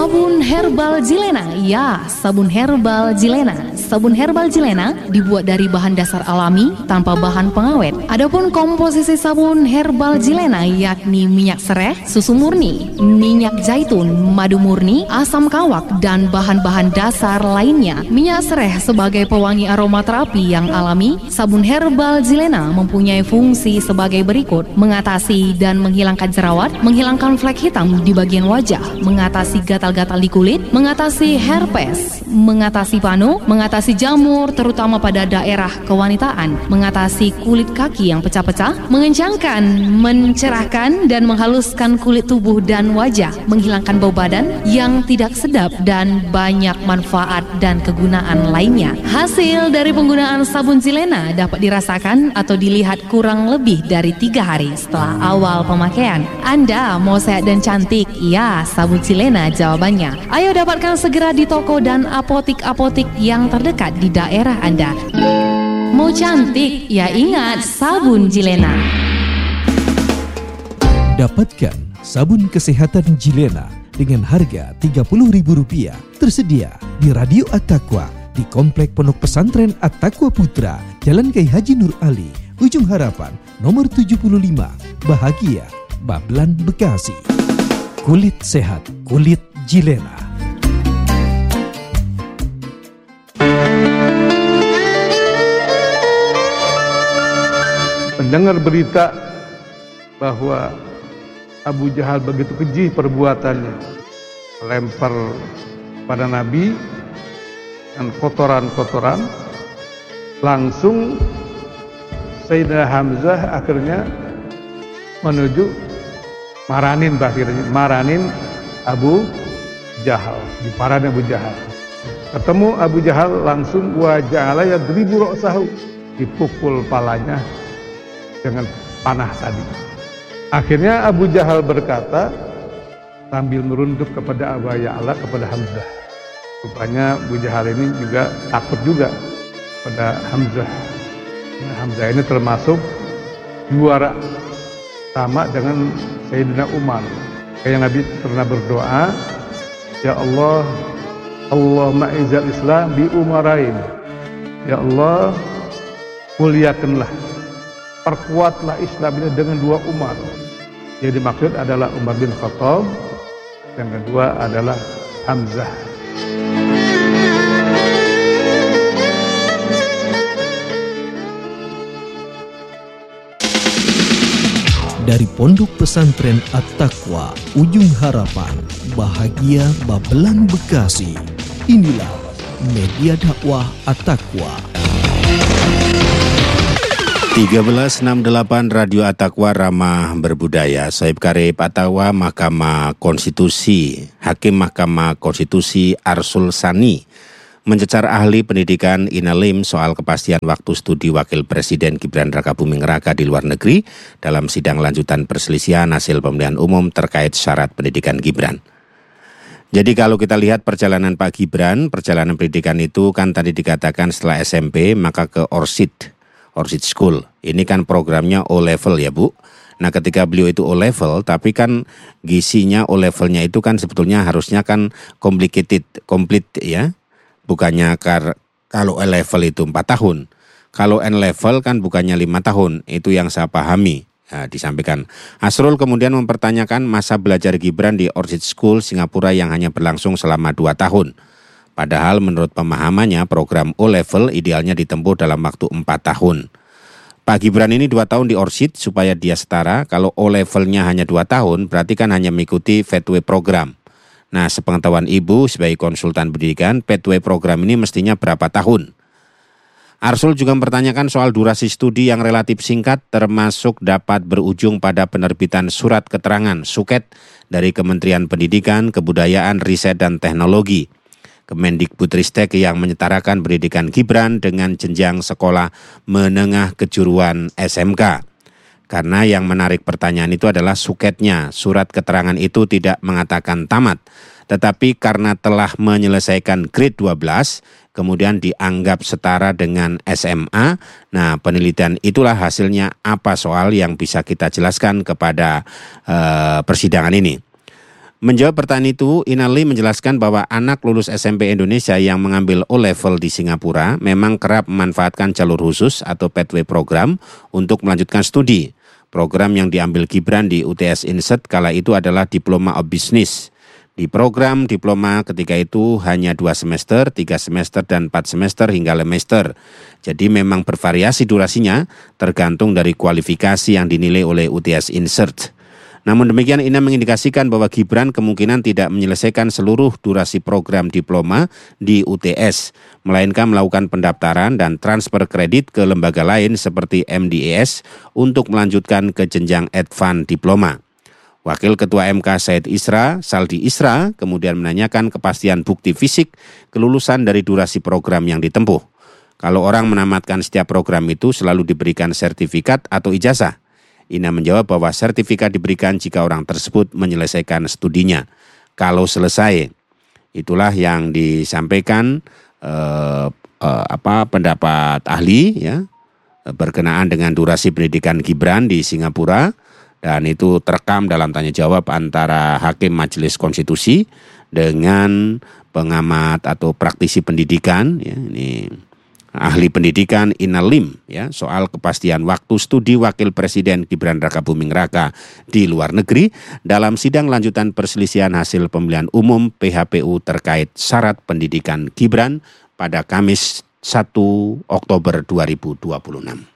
Sabun herbal Jilena. Ya, sabun herbal Jilena. Sabun herbal Jilena dibuat dari bahan dasar alami tanpa bahan pengawet. Adapun komposisi sabun herbal Jilena yakni minyak sereh, susu murni, minyak zaitun, madu murni, asam kawak, dan bahan-bahan dasar lainnya. Minyak sereh sebagai pewangi aromaterapi yang alami, sabun herbal Jilena mempunyai fungsi sebagai berikut: mengatasi dan menghilangkan jerawat, menghilangkan flek hitam di bagian wajah, mengatasi gatal-gatal di kulit, mengatasi herpes, mengatasi panu, mengatasi jamur terutama pada daerah kewanitaan, mengatasi kulit kaki yang pecah-pecah, mengencangkan, mencerahkan dan menghaluskan kulit tubuh dan wajah, menghilangkan bau badan yang tidak sedap, dan banyak manfaat dan kegunaan lainnya. Hasil dari penggunaan sabun Jilena dapat dirasakan atau dilihat kurang lebih dari 3 hari setelah awal pemakaian. Anda mau sehat dan cantik? Ya, sabun Jilena jawabannya. Ayo dapatkan segera di toko dan apotik-apotik yang terdekat di daerah Anda. Mau cantik? Ya ingat, sabun Jilena. Dapatkan sabun kesehatan Jilena dengan harga Rp30.000 tersedia di Radio At-Taqwa di Komplek Pondok Pesantren At-Taqwa Putra, Jalan Kiai Haji Nur Ali, Ujung Harapan, nomor 75, Bahagia, Babelan, Bekasi. Kulit sehat, kulit Jilena. Mendengar berita bahwa Abu Jahal begitu keji perbuatannya, lempar pada Nabi dan kotoran-kotoran, langsung Sayyidina Hamzah akhirnya menuju maranin Abu Jahal, diparanin Abu Jahal. Ketemu Abu Jahal langsung waja'ala yadribu ra'sahu, dipukul palanya dengan panah tadi. Akhirnya Abu Jahal berkata sambil merunduk kepada Abu Ya'la, kepada Hamzah. Rupanya Abu Jahal ini juga takut juga pada Hamzah. Nah, Hamzah ini termasuk juara sama dengan Sayyidina Umar. Kayak Nabi pernah berdoa, ya Allah, Allahumma izal Islam bi umarain. Ya Allah, muliakanlah, perkuatlah Islam ini dengan 2 Umar. Yang dimaksud adalah Umar bin Khattab, yang kedua adalah Hamzah. Dari Pondok Pesantren At-Taqwa, Ujung Harapan, Bahagia, Babelan, Bekasi. Inilah media dakwah At-Taqwa. 1368 Radio At-Taqwa Ramah Berbudaya. Sohib Karib At-Taqwa Mahkamah Konstitusi, Hakim Mahkamah Konstitusi Arsul Sani mencecar ahli pendidikan Inalim soal kepastian waktu studi Wakil Presiden Gibran Rakabuming Raka di luar negeri dalam sidang lanjutan perselisihan hasil pemilihan umum terkait syarat pendidikan Gibran. Jadi kalau kita lihat perjalanan Pak Gibran, perjalanan pendidikan itu kan tadi dikatakan setelah SMP maka ke Orchid School. Ini kan programnya O-level ya Bu. Nah ketika beliau itu O-level, tapi kan gisinya O-levelnya itu kan sebetulnya harusnya kan complete ya. Bukannya kalau A-level itu 4 tahun. Kalau N-level kan bukannya 5 tahun. Itu yang saya pahami. Nah, disampaikan. Asrul kemudian mempertanyakan masa belajar Gibran di Orchid School Singapura yang hanya berlangsung selama 2 tahun. Padahal menurut pemahamannya program O-level idealnya ditempuh dalam waktu 4 tahun. Pak Gibran ini 2 tahun di Orchid supaya dia setara. Kalau O-levelnya hanya 2 tahun berarti kan hanya mengikuti pathway program. Nah, sepengetahuan Ibu sebagai konsultan pendidikan, pathway program ini mestinya berapa tahun? Arsul juga mempertanyakan soal durasi studi yang relatif singkat termasuk dapat berujung pada penerbitan surat keterangan (suket) dari Kementerian Pendidikan, Kebudayaan, Riset dan Teknologi Kemendikbudristek yang menyetarakan pendidikan Gibran dengan jenjang sekolah menengah kejuruan SMK. Karena yang menarik pertanyaan itu adalah suketnya. Surat keterangan itu tidak mengatakan tamat, tetapi karena telah menyelesaikan grade 12, kemudian dianggap setara dengan SMA. Nah, penelitian itulah hasilnya apa soal yang bisa kita jelaskan kepada persidangan ini. Menjawab pertanyaan itu, Inali menjelaskan bahwa anak lulus SMP Indonesia yang mengambil O-Level di Singapura memang kerap memanfaatkan jalur khusus atau pathway program untuk melanjutkan studi. Program yang diambil Gibran di UTS Insert kala itu adalah Diploma of Business. Di program diploma ketika itu hanya 2 semester, 3 semester, dan 4 semester hingga semester. Jadi memang bervariasi durasinya tergantung dari kualifikasi yang dinilai oleh UTS Insert. Namun demikian, Ina mengindikasikan bahwa Gibran kemungkinan tidak menyelesaikan seluruh durasi program diploma di UTS, melainkan melakukan pendaftaran dan transfer kredit ke lembaga lain seperti MDES untuk melanjutkan ke jenjang advance diploma. Wakil Ketua MK Said Isra, Saldi Isra, kemudian menanyakan kepastian bukti fisik kelulusan dari durasi program yang ditempuh. Kalau orang menamatkan setiap program itu selalu diberikan sertifikat atau ijazah. Ina menjawab bahwa sertifikat diberikan jika orang tersebut menyelesaikan studinya. Kalau selesai, itulah yang disampaikan pendapat ahli ya berkenaan dengan durasi pendidikan Gibran di Singapura, dan itu terekam dalam tanya jawab antara Hakim Majelis Konstitusi dengan pengamat atau praktisi pendidikan ya, ini ahli pendidikan Ina Lim ya, soal kepastian waktu studi Wakil Presiden Gibran Rakabuming Raka di luar negeri dalam sidang lanjutan perselisihan hasil pemilihan umum PHPU terkait syarat pendidikan Gibran pada Kamis 1 Oktober 2026.